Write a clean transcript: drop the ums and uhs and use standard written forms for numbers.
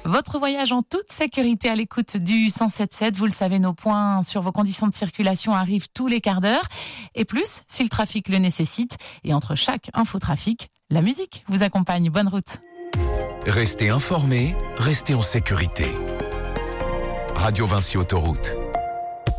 Votre voyage en toute sécurité à l'écoute du 107.7. Vous le savez, nos points sur vos conditions de circulation arrivent tous les quarts d'heure. Et plus, si le trafic le nécessite. Et entre chaque infotrafic, la musique vous accompagne. Bonne route. Restez informés, restez en sécurité. Radio Vinci Autoroute.